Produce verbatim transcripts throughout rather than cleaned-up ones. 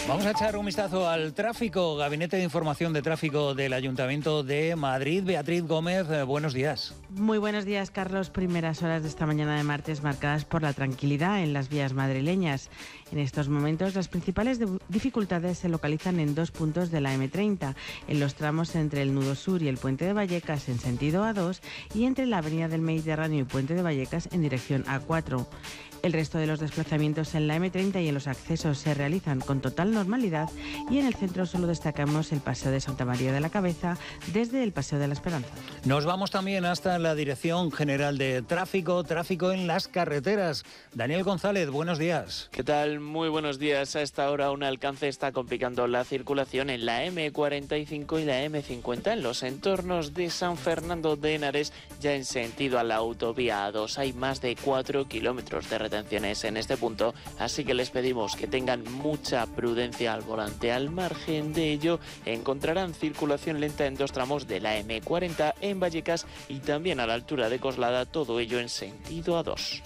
Vamos a echar un vistazo al tráfico. Gabinete de Información de Tráfico del Ayuntamiento de Madrid. Beatriz Gómez, eh, buenos días. Muy buenos días, Carlos. Primeras horas de esta mañana de martes marcadas por la tranquilidad en las vías madrileñas. En estos momentos, las principales dificultades se localizan en dos puntos de la eme treinta, en los tramos entre el Nudo Sur y el Puente de Vallecas en sentido a dos y entre la Avenida del Mediterráneo y Puente de Vallecas en dirección a cuatro. El resto de los desplazamientos en la eme treinta y en los accesos se realizan con total normalidad y en el centro solo destacamos el Paseo de Santa María de la Cabeza desde el Paseo de la Esperanza. Nos vamos también hasta la Dirección General de Tráfico, tráfico en las carreteras. Daniel González, buenos días. ¿Qué tal? Muy buenos días. A esta hora un alcance está complicando la circulación en la eme cuarenta y cinco y la eme cincuenta en los entornos de San Fernando de Henares, ya en sentido a la autovía A dos. Hay más de cuatro kilómetros de retenciones en este punto, así que les pedimos que tengan mucha prudencia al volante. Al margen de ello, encontrarán circulación lenta en dos tramos de la eme cuarenta en Vallecas y también a la altura de Coslada, todo ello en sentido A dos.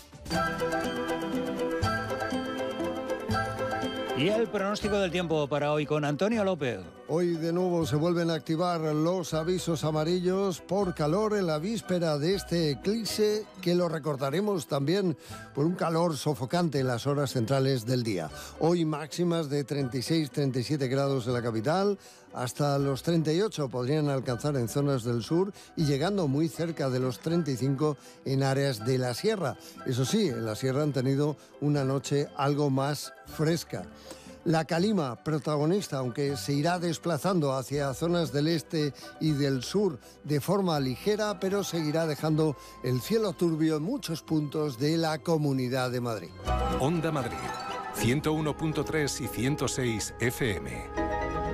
Y el pronóstico del tiempo para hoy con Antonio López. Hoy de nuevo se vuelven a activar los avisos amarillos por calor en la víspera de este eclipse, que lo recordaremos también por un calor sofocante en las horas centrales del día. Hoy máximas de treinta y seis a treinta y siete grados en la capital, hasta los treinta y ocho podrían alcanzar en zonas del sur y llegando muy cerca de los treinta y cinco en áreas de la sierra. Eso sí, en la sierra han tenido una noche algo más fresca. La calima, protagonista, aunque se irá desplazando hacia zonas del este y del sur de forma ligera, pero seguirá dejando el cielo turbio en muchos puntos de la Comunidad de Madrid. Onda Madrid, ciento uno punto tres y ciento seis efe eme.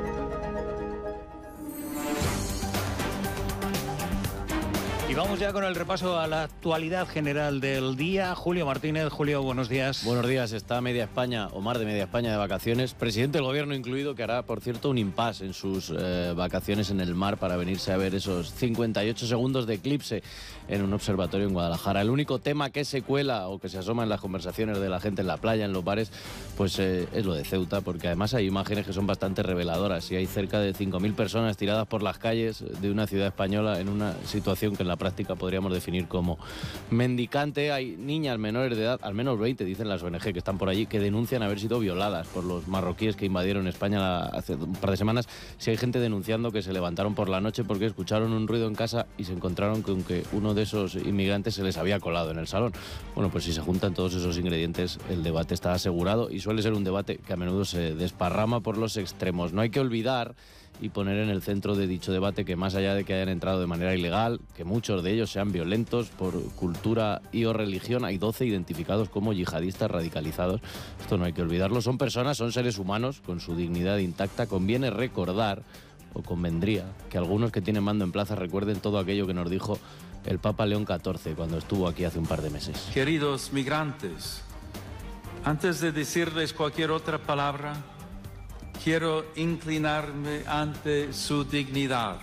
Y vamos ya con el repaso a la actualidad general del día. Julio Martínez. Julio, buenos días. Buenos días. Está media España, o más de media España, de vacaciones. Presidente del Gobierno incluido, que hará, por cierto, un impasse en sus eh, vacaciones en el mar para venirse a ver esos cincuenta y ocho segundos de eclipse en un observatorio en Guadalajara. El único tema que se cuela o que se asoma en las conversaciones de la gente en la playa, en los bares, pues eh, es lo de Ceuta, porque además hay imágenes que son bastante reveladoras y hay cerca de cinco mil personas tiradas por las calles de una ciudad española en una situación que en la práctica podríamos definir como mendicante. Hay niñas menores de edad, al menos veinte, dicen las O N Ge que están por allí, que denuncian haber sido violadas por los marroquíes que invadieron España hace un par de semanas. Si hay gente denunciando que se levantaron por la noche porque escucharon un ruido en casa y se encontraron con que uno de esos inmigrantes se les había colado en el salón. Bueno, pues si se juntan todos esos ingredientes, el debate está asegurado y suele ser un debate que a menudo se desparrama por los extremos. No hay que olvidar y poner en el centro de dicho debate que, más allá de que hayan entrado de manera ilegal, que muchos de ellos sean violentos por cultura y o religión, hay doce identificados como yihadistas radicalizados. Esto no hay que olvidarlo. Son personas, son seres humanos con su dignidad intacta. Conviene recordar, o convendría, que algunos que tienen mando en plaza recuerden todo aquello que nos dijo el Papa León catorce cuando estuvo aquí hace un par de meses. Queridos migrantes, antes de decirles cualquier otra palabra, quiero inclinarme ante su dignidad.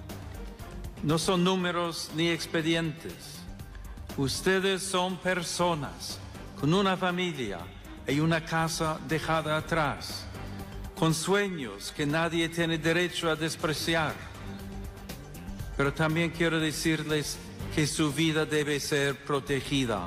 No son números ni expedientes. Ustedes son personas con una familia y una casa dejada atrás, con sueños que nadie tiene derecho a despreciar. Pero también quiero decirles que su vida debe ser protegida.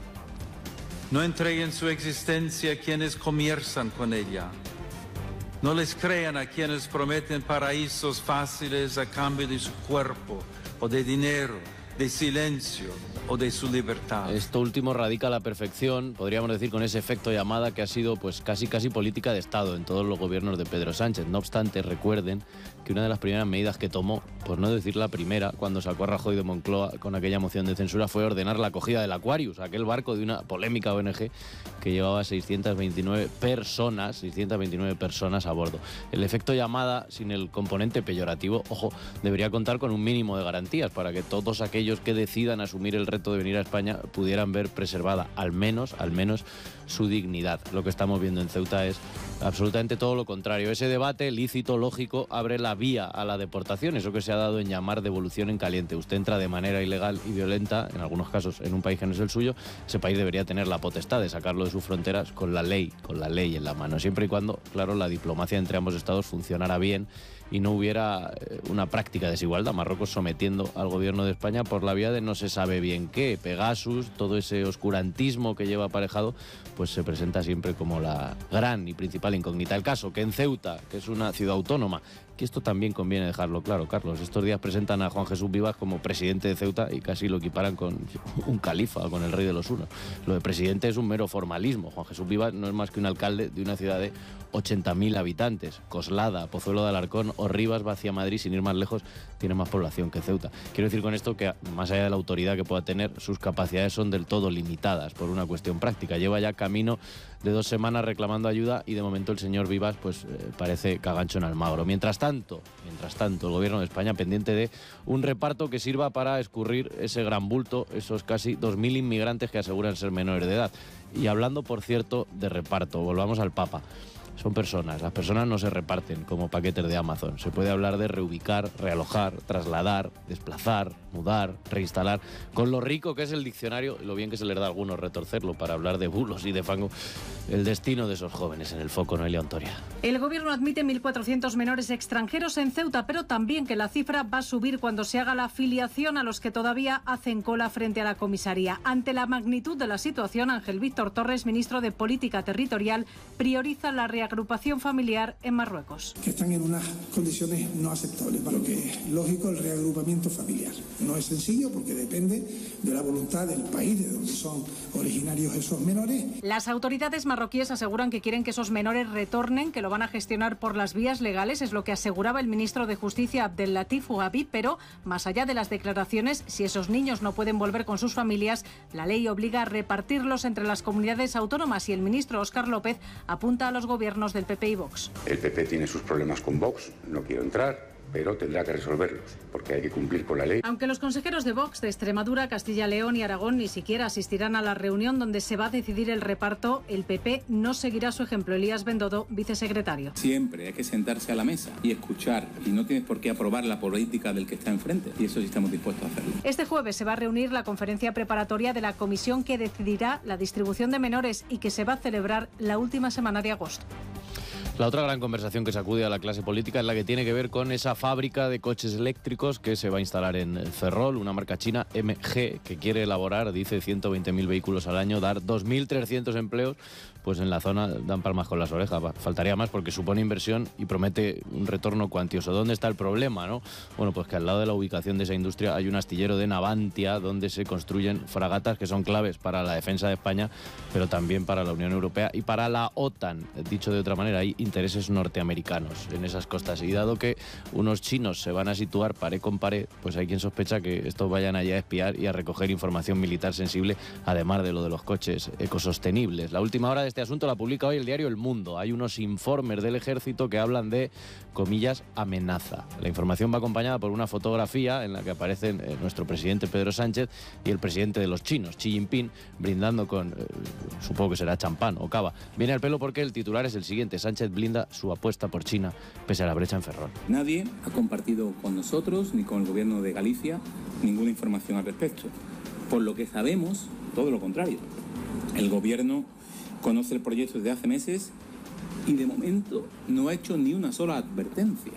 No entreguen su existencia a quienes comienzan con ella. No les crean a quienes prometen paraísos fáciles a cambio de su cuerpo o de dinero, de silencio o de su libertad. Esto último radica a la perfección, podríamos decir, con ese efecto llamada que ha sido pues casi casi política de Estado en todos los gobiernos de Pedro Sánchez. No obstante, recuerden que una de las primeras medidas que tomó, por no decir la primera, cuando sacó a Rajoy de Moncloa con aquella moción de censura, fue ordenar la acogida del Aquarius, aquel barco de una polémica O N Ge que llevaba seiscientas veintinueve personas, seiscientas veintinueve personas a bordo. El efecto llamada, sin el componente peyorativo, ojo, debería contar con un mínimo de garantías para que todos aquellos que decidan asumir el reto de venir a España pudieran ver preservada al menos, al menos su dignidad. Lo que estamos viendo en Ceuta es absolutamente todo lo contrario. Ese debate lícito, lógico, abre la vía a la deportación, eso que se ha dado en llamar devolución en caliente. Usted entra de manera ilegal y violenta, en algunos casos en un país que no es el suyo, ese país debería tener la potestad de sacarlo de sus fronteras con la ley, con la ley en la mano, siempre y cuando, claro, la diplomacia entre ambos estados funcionara bien y no hubiera una práctica desigualdad. Marruecos sometiendo al gobierno de España por la vía de no se sabe bien qué. Pegasus, todo ese oscurantismo que lleva aparejado, pues se presenta siempre como la gran y principal incógnita. El caso que en Ceuta, que es una ciudad autónoma, que esto también conviene dejarlo claro, Carlos, estos días presentan a Juan Jesús Vivas como presidente de Ceuta y casi lo equiparan con un califa o con el rey de los hunos. Lo de presidente es un mero formalismo. Juan Jesús Vivas no es más que un alcalde de una ciudad de ochenta mil habitantes. Coslada, Pozuelo de Alarcón o Rivas, Vacia Madrid, sin ir más lejos, tiene más población que Ceuta. Quiero decir con esto que, más allá de la autoridad que pueda tener, sus capacidades son del todo limitadas por una cuestión práctica. Lleva ya camino de dos semanas reclamando ayuda y de momento el señor Vivas pues eh, parece cagancho en Almagro. Mientras tanto, mientras tanto, el gobierno de España pendiente de un reparto que sirva para escurrir ese gran bulto, esos casi dos mil inmigrantes que aseguran ser menores de edad. Y hablando, por cierto, de reparto, volvamos al Papa. Son personas, las personas no se reparten como paquetes de Amazon. Se puede hablar de reubicar, realojar, trasladar, desplazar, mudar, reinstalar. Con lo rico que es el diccionario, lo bien que se les da a algunos retorcerlo para hablar de bulos y de fango, el destino de esos jóvenes en el foco, Noelia Ontoria. El gobierno admite mil cuatrocientos menores extranjeros en Ceuta, pero también que la cifra va a subir cuando se haga la afiliación a los que todavía hacen cola frente a la comisaría. Ante la magnitud de la situación, Ángel Víctor Torres, ministro de Política Territorial, prioriza la reagrupación familiar en Marruecos. Que están en unas condiciones no aceptables. Para lo que es lógico, el reagrupamiento familiar. No es sencillo porque depende de la voluntad del país de donde son originarios esos menores. Las autoridades marroquíes aseguran que quieren que esos menores retornen, que lo van a gestionar por las vías legales, es lo que aseguraba el ministro de Justicia Abdellatif Ouabi, pero más allá de las declaraciones, si esos niños no pueden volver con sus familias, la ley obliga a repartirlos entre las comunidades autónomas y el ministro Óscar López apunta a los gobiernos del P P y Vox. El P P tiene sus problemas con Vox, no quiero entrar, pero tendrá que resolverlos, porque hay que cumplir con la ley. Aunque los consejeros de Vox de Extremadura, Castilla, León y Aragón ni siquiera asistirán a la reunión donde se va a decidir el reparto, el P P no seguirá su ejemplo. Elías Bendodo, vicesecretario. Siempre hay que sentarse a la mesa y escuchar, y no tienes por qué aprobar la política del que está enfrente, y eso sí estamos dispuestos a hacerlo. Este jueves se va a reunir la conferencia preparatoria de la comisión que decidirá la distribución de menores y que se va a celebrar la última semana de agosto. La otra gran conversación que sacude a la clase política es la que tiene que ver con esa fábrica de coches eléctricos que se va a instalar en Ferrol, una marca china M G que quiere elaborar, dice, ciento veinte mil vehículos al año, dar dos mil trescientos empleos, pues en la zona dan palmas con las orejas. Faltaría más porque supone inversión y promete un retorno cuantioso. ¿Dónde está el problema, no? Bueno, pues que al lado de la ubicación de esa industria hay un astillero de Navantia donde se construyen fragatas que son claves para la defensa de España, pero también para la Unión Europea y para la OTAN. Dicho de otra manera, hay intereses norteamericanos en esas costas. Y dado que unos chinos se van a situar pared con pared, pues hay quien sospecha que estos vayan allá a espiar y a recoger información militar sensible, además de lo de los coches ecosostenibles. La última hora de este asunto la publica hoy el diario El Mundo. Hay unos informes del Ejército que hablan de, comillas, amenaza. La información va acompañada por una fotografía en la que aparecen eh, nuestro presidente Pedro Sánchez y el presidente de los chinos, Xi Jinping, brindando con, eh, supongo que será champán o cava. Viene al pelo porque el titular es el siguiente: Sánchez blinda su apuesta por China pese a la brecha en Ferrol. Nadie ha compartido con nosotros ni con el gobierno de Galicia ninguna información al respecto. Por lo que sabemos, todo lo contrario. El gobierno conoce el proyecto desde hace meses y de momento no ha hecho ni una sola advertencia.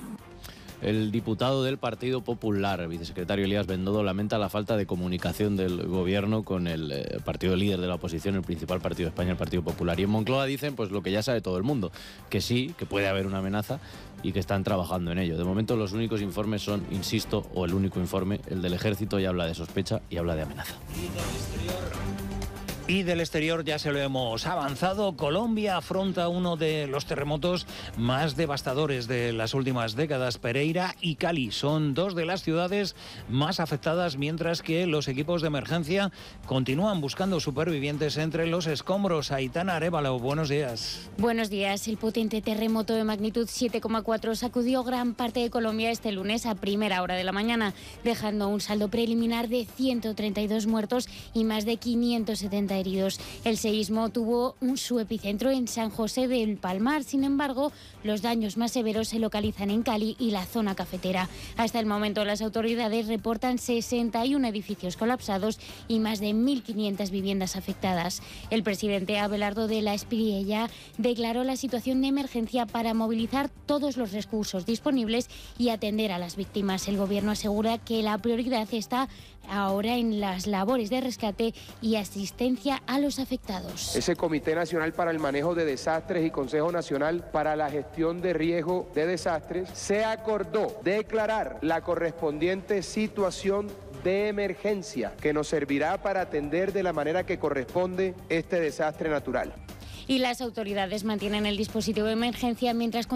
El diputado del Partido Popular, vicesecretario Elías Bendodo, lamenta la falta de comunicación del gobierno con el eh, partido líder de la oposición, el principal partido de España, el Partido Popular. Y en Moncloa dicen pues lo que ya sabe todo el mundo, que sí, que puede haber una amenaza y que están trabajando en ello. De momento los únicos informes son, insisto, o el único informe, el del Ejército, y habla de sospecha y habla de amenaza. Y del exterior ya se lo hemos avanzado. Colombia afronta uno de los terremotos más devastadores de las últimas décadas. Pereira y Cali son dos de las ciudades más afectadas, mientras que los equipos de emergencia continúan buscando supervivientes entre los escombros. Aitana Arévalo, buenos días. Buenos días. El potente terremoto de magnitud siete coma cuatro sacudió gran parte de Colombia este lunes a primera hora de la mañana, dejando un saldo preliminar de ciento treinta y dos muertos y más de quinientos setenta heridos. El seísmo tuvo un, su epicentro en San José del Palmar. Sin embargo, los daños más severos se localizan en Cali y la zona cafetera. Hasta el momento, las autoridades reportan sesenta y uno edificios colapsados y más de mil quinientas viviendas afectadas. El presidente Abelardo de la Espriella declaró la situación de emergencia para movilizar todos los recursos disponibles y atender a las víctimas. El gobierno asegura que la prioridad está ahora en las labores de rescate y asistencia a los afectados. Ese Comité Nacional para el Manejo de Desastres y Consejo Nacional para la Gestión de Riesgo de Desastres se acordó declarar la correspondiente situación de emergencia que nos servirá para atender de la manera que corresponde este desastre natural. Y las autoridades mantienen el dispositivo de emergencia mientras